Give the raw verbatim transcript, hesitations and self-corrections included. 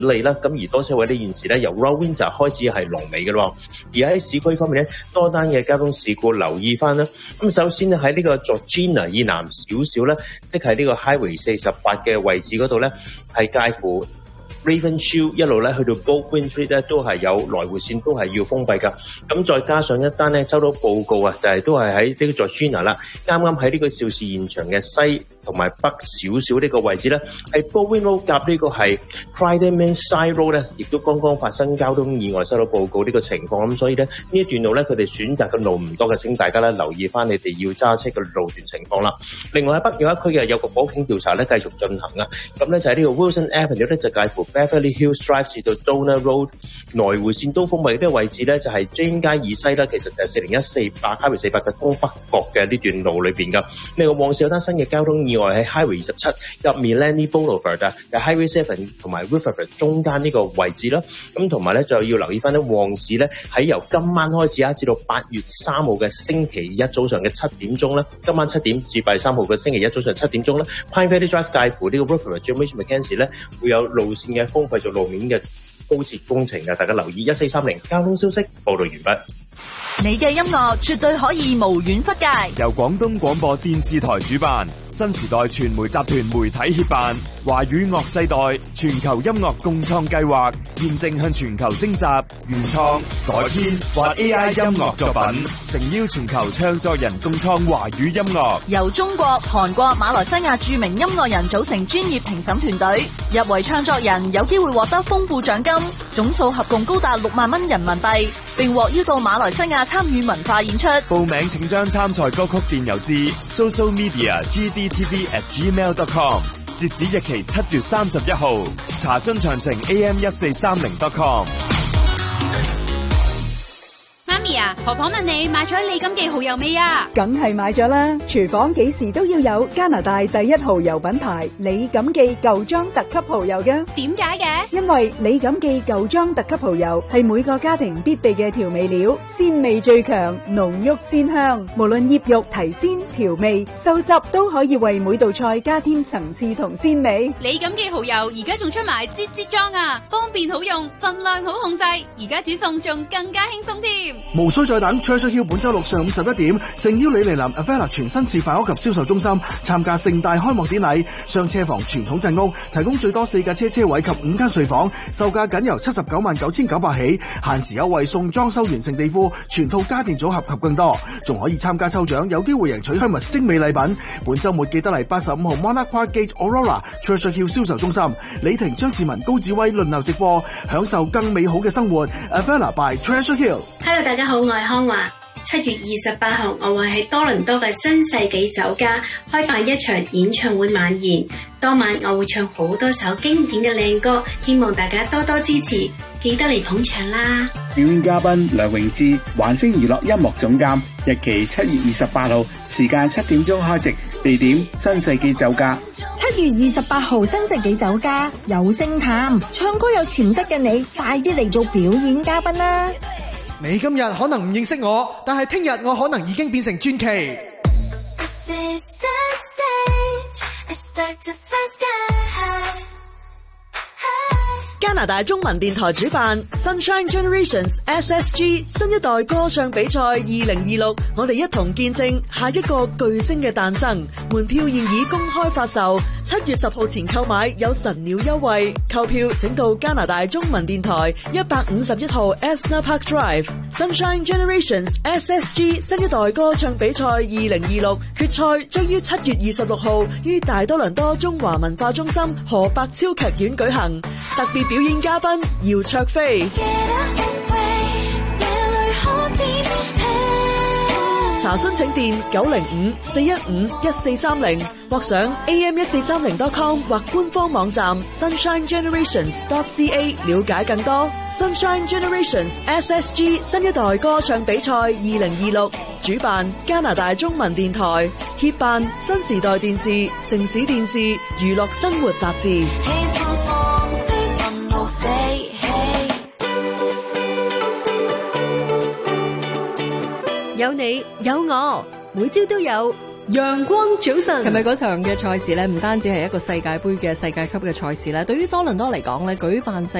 利啦。咁而多車位呢現時咧由 Royal Windsor 開始係龍尾嘅咯。而喺市區方面咧，多單嘅交通事故留意翻啦。咁首先咧喺呢個 Georgina 以南少少咧，即係呢個 Highway 四十八嘅位置嗰度咧，係介乎 Ravenshield 一路咧去到 Baldwin Street 咧，都係有來回線都係要封閉㗎。咁再加上一單咧收到報告啊，就係、是、都係喺呢個 Georgina 啦，啱啱喺呢個肇事現場嘅西同埋北少少呢個位置咧，係 Baldwin Road 夾呢個係 Clydeman Side Road 咧，亦都剛剛發生交通意外，收到報告呢個情況。咁所以咧呢一段路咧，佢哋選擇嘅路唔多嘅，請大家咧留意翻你哋要揸車嘅路段情況啦。另外喺北約一區嘅有個火警調查咧繼續進行啊。咁咧就係呢個 Wilson Avenue 咧就介乎 Beverly Hills Drive 至到 Donner Road 來回線都封閉，呢個位置咧就係 Jane 街以西啦，其實就係四零一四八 Highway 四八嘅東北角嘅呢段路裏邊噶。另外旺市有單新嘅交通意外喺 Highway 二十七入面 Lanny Boulevard 啊，嘅 Highway Seven 同埋 Riverford 中間呢個位置啦。咁同埋咧就要留意翻咧旺市咧喺由今晚開始啊，至到八月三號嘅星期一早上嘅七點鐘咧，今晚七點至八月三號嘅星期一早上七點鐘咧 ，Pine Valley Drive 介乎呢個 Riverford 至 Mission Mackenzie 咧會有路線嘅封閉做路面嘅鋪設工程嘅，大家留意。一四三零交通消息報道完畢。 你嘅音樂絕對可以無遠弗屆， 由廣東廣播電視台主辦，新時代傳媒集團媒體協辦，華語樂世代全球音樂共創計劃，現正向全球徵集原創、改編或 A I 音樂作品，誠邀全球唱作人共創華語音樂。 由中國、韓國、馬來西亞著名音樂人組成專業評審團隊，入圍唱作人有機會獲得豐富獎金，總數合共高達六萬蚊人民幣，並獲邀到馬來西亞參與文化演出。 報名請將參賽歌曲電郵至 social media g d t v at gmail dot com， 截止日期七月三十一號。查詢詳情 a m 一四三零 dot com。 媽咪啊，婆婆問你買咗李錦記蠔油未啊？ 梗係買咗啦！廚房幾時都要有加拿大第一蠔油品牌李錦記舊裝特級蠔油㗎。 點解嘅？ 因為李錦記舊裝特級蠔油係每個家庭必備嘅調味料，鮮味最強，濃郁鮮香。無論醃肉、提鮮、調味、收汁，都可以為每道菜加添層次同鮮味。 李錦記蠔油而家仲出埋擠擠裝啊，方便好用，份量好控制，而家煮餸仲更加輕鬆添。 無需再等 Treasure Hill 本周六上午十一點，誠邀你嚟臨 Avella 全新示範屋及銷售中心參加盛大開幕典禮。雙車房傳統鎮屋提供最多四架車車位及五間睡房，售價僅由七十九萬九千九百起，限時優惠送裝修完成地庫、全套家電組合及更多，仲可以參加抽獎，有機會贏取香蜜精美禮品。本周末記得嚟八十五號 Monarch Park Gate Aurora Treasure Hill 銷售中心，李婷、張志文、高志威輪流直播，享受更美好嘅生活。Avella by Treasure Hill。Hello， 大家好，我係康華。七月二十八號，我會喺多倫多嘅新世紀酒家開辦一場演唱會晚宴。當晚我會唱好多首經典嘅靚歌，希望大家多多支持，記得嚟捧場啦！ 表演嘉賓梁詠芝，環星娛樂音樂總監。日期七月二十八號，時間七點鐘開席，地點新世紀酒家。 七月二十八號，新世紀酒家有星探，唱歌有潛質嘅你，快啲嚟做表演嘉賓啦！ 你今日可能唔認識我，但係聽日我可能已經變成傳奇。 加拿大中文電台主辦 Sunshine Generations S S G 新一代歌唱比賽二零二六，我哋一同見證下一個巨星嘅誕生。門票現已公開發售，七月十號前購買有神鳥優惠。購票請到加拿大中文電台一百五十一號 Esna Park Drive。Sunshine Generations S S G 新一代歌唱比賽二零二六決賽將於七月二十六號於大多倫多中華文化中心何伯超劇院舉行，特別表演嘉賓姚卓飛。查詢請電九零五四一五一四三零，或上 a m 一四三零 dot com 或官方網站 sunshine generations dot c a 了解更多。Sunshine Generations S S G 新一代歌唱比賽二零二六，主辦加拿大中文電台，協辦新時代電視、城市電視、娛樂生活雜誌。 有你有我，每朝都有陽光早晨，琴日嗰場嘅賽事咧，唔單止係一個世界盃嘅世界級嘅賽事咧，對於多倫多嚟講咧，舉辦世